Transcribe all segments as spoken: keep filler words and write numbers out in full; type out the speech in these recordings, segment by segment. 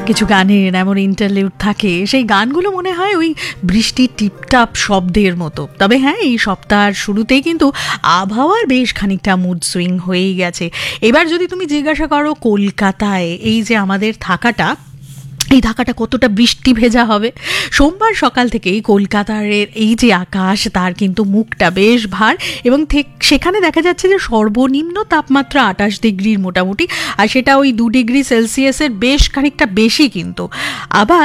কিছু গানের এমন ইন্টারলিউড থাকে, সেই গানগুলো মনে হয় ওই বৃষ্টির টিপটাপ শব্দের মতো। তবে হ্যাঁ, এই সপ্তাহের শুরুতেই কিন্তু আবহাওয়ার বেশ খানিকটা মুড সুইং হয়েই গেছে। এবার যদি তুমি জিজ্ঞাসা করো কলকাতায় এই যে আমাদের থাকাটা, এই থাকাটা কতটা বৃষ্টি ভেজা হবে, সোমবার সকাল থেকেই কলকাতার এই যে আকাশ তার কিন্তু মুখটা বেশ ভার, এবং সেখানে দেখা যাচ্ছে যে সর্বনিম্ন তাপমাত্রা আটাশ ডিগ্রির মোটামুটি, আর সেটা ওই দু ডিগ্রি সেলসিয়াসের বেশ খানিকটা বেশি। কিন্তু আবার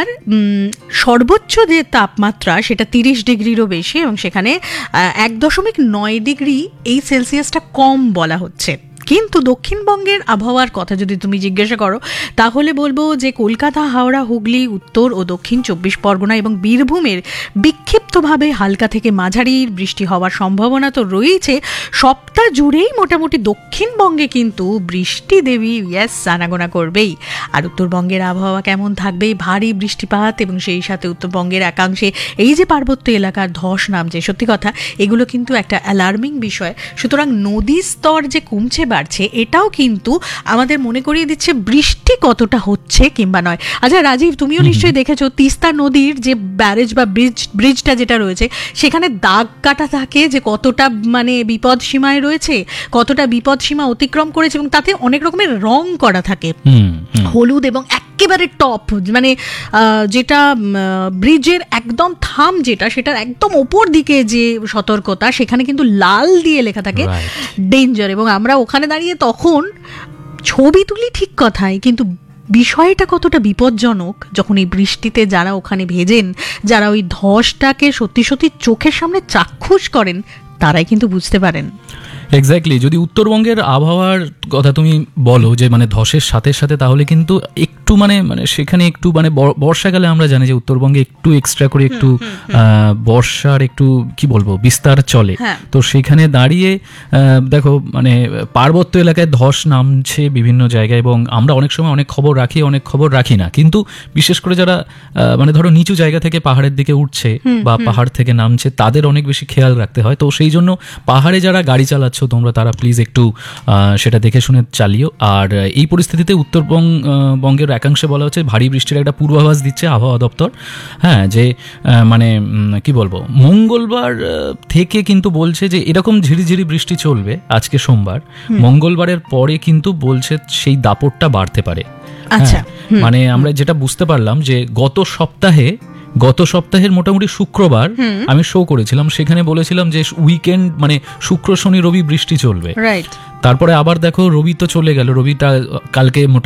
সর্বোচ্চ যে তাপমাত্রা সেটা তিরিশ ডিগ্রিরও বেশি, এবং সেখানে এক দশমিক নয় ডিগ্রি এই সেলসিয়াসটা কম বলা হচ্ছে। কিন্তু দক্ষিণবঙ্গের আবহাওয়ার কথা যদি তুমি জিজ্ঞাসা করো, তাহলে বলবো যে কলকাতা, হাওড়া, হুগলি, উত্তর ও দক্ষিণ চব্বিশ পরগনা এবং বীরভূমের বিক্ষিপ্তভাবে হালকা থেকে মাঝারি বৃষ্টি হওয়ার সম্ভাবনা তো রয়েছে। সপ্তাহ জুড়েই মোটামুটি দক্ষিণবঙ্গে কিন্তু বৃষ্টি দেবী ইয়াস আনাগোনা করবেই। আর উত্তরবঙ্গের আবহাওয়া কেমন থাকবে? ভারী বৃষ্টিপাত, এবং সেই সাথে উত্তরবঙ্গের একাংশে এই যে পার্বত্য এলাকার ধস নামছে, সত্যি কথা এগুলো কিন্তু একটা অ্যালার্মিং বিষয়। সুতরাং নদীর স্তর যে কমছে বাড়ছে, এটাও কিন্তু আমাদের মনে করিয়ে দিচ্ছে বৃষ্টি কতটা হচ্ছে কিংবা নয়। আচ্ছা রাজীব, তুমিও নিশ্চয়ই দেখেছো তিস্তা নদীর যে ব্যারেজ বা ব্রিজ ব্রিজটা যেটা রয়েছে, সেখানে দাগ কাটা থাকে যে কতটা মানে বিপদ সীমায় রয়েছে, কতটা বিপদ সীমা অতিক্রম করেছে, এবং তাতে অনেক রকমের রং করা থাকে, হলুদ এবং একেবারে টপ মানে যেটা ব্রিজের একদম থাম যেটা, সেটার একদম ওপর দিকে যে সতর্কতা, সেখানে কিন্তু লাল দিয়ে লেখা থাকে ডেঞ্জার। এবং আমরা ওখানে দাঁড়িয়ে তখন ছবি তুলি ঠিক কথাই, কিন্তু বিষয়টা কতটা বিপজ্জনক যখন এই বৃষ্টিতে যারা ওখানে ভেজেন, যারা ওই ধসটাকে সত্যি সত্যি চোখের সামনে চাক্ষুষ করেন, তারাই কিন্তু বুঝতে পারেন। এক্স্যাক্টলি। যদি উত্তরবঙ্গের আবহাওয়ার কথা তুমি বলো যে মানে ধসের সাথে সাথে, তাহলে কিন্তু একটু মানে মানে সেখানে একটু মানে বর্ষাকালে আমরা জানি যে উত্তরবঙ্গে একটু এক্সট্রা করে একটু বর্ষার একটু কি বলবো বিস্তার চলে। তো সেখানে দাঁড়িয়ে দেখো মানে পার্বত্য এলাকায় ধস নামছে বিভিন্ন জায়গায়, এবং আমরা অনেক সময় অনেক খবর রাখি, অনেক খবর রাখি না। কিন্তু বিশেষ করে যারা মানে ধরো নিচু জায়গা থেকে পাহাড়ের দিকে উঠছে বা পাহাড় থেকে নামছে, তাদের অনেক বেশি খেয়াল রাখতে হয়। তো সেই জন্য পাহাড়ে যারা গাড়ি চালাচ্ছে তোমরা, তারা প্লিজ একটু সেটা দেখে শুনে চালিও। আর এই পরিস্থিতিতে উত্তরবঙ্গ বঙ্গের একাংশে বলা হচ্ছে ভারী বৃষ্টির একটা পূর্বাভাস দিচ্ছে আবহাওয়া দপ্তর। হ্যাঁ, যে মানে কি বলবো, মঙ্গলবার থেকে কিন্তু বলছে যে এরকম ঝিরিঝিরি বৃষ্টি চলবে আজকে সোমবার। মঙ্গলবারের পরে কিন্তু বলছে সেই দাপটটা বাড়তে পারে। আচ্ছা, মানে আমরা যেটা বুঝতে পারলাম যে গত সপ্তাহে গত সপ্তাহের মোটামুটি শুক্রবার আমি শো করেছিলাম, সেখানে বলেছিলাম যে উইকেন্ড মানে শুক্র, শনি, রবি বৃষ্টি চলবে। রাইট। তারপরে আবার দেখো রবি তো চলে গেল, রবিটা কালকে